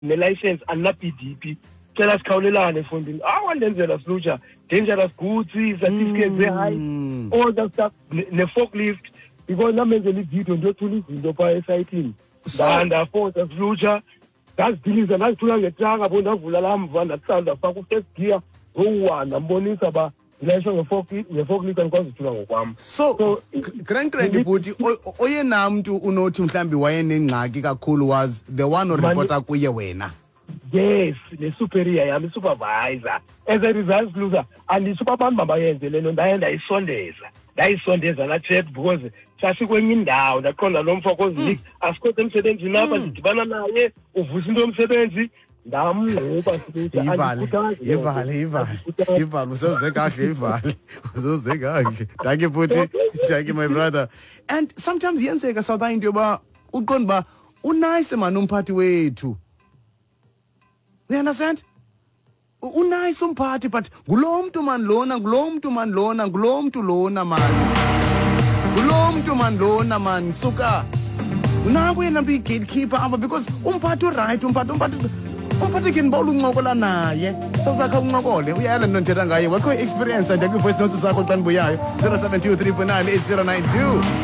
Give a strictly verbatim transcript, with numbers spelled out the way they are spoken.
ne-license andina-B D P cela sikhawulelane efondini awandenzela silutsha dangerous goods certificates ze-high all that stuff ne-forklift because namenzela ividiyo ndiyothula izinto phaa esayithini ndandafosa silutsha ndazidiliza ndazithula ngetranga bo ndavula laa mva ndahlala ndafaka u-first gear zowu-one ndambonisa uba ndilayisha nge-forklift andikwazi uthula ngokwam. So grand grand bhuti oyena mntu unothi mhlawumbi wayenengxaki kakhulu was the one oripota kuye wena? Yes, ne-superior yami i-supervisor. As a result luza anditsho uba abantu mabayenze le nto ndaye ndayisondeza ndayisondeza laa chat because sasikwenye indawo ndaqonda lo mfo kozilik asikho semsebenzini apha ndidibana naye uvusa into yomsebenzi ndamngquba ivale ivale ivale ivale usoze kahle ivale usoze kahle. Thank you bhuti, thank you my brother. And sometimes yenzeka South into yoba uqonda uba unice man umphathi wethu. You understand? Unice umphathi but ngulo mntu man lona ngulo mntu man lona ngulo mntu lona man ngulo mntu man lona man suka nangu yena mntu i-gatekeeper apha because umphathi uright umphathi umphathi umphathi ke ndibawula uncokola naye sozakha uncokole uyayala nto ndithetha ngaye wakho i-experience andiyakwi-voice notes zakho xa ndibuyayo zero seven two three four nine eight zero nine two.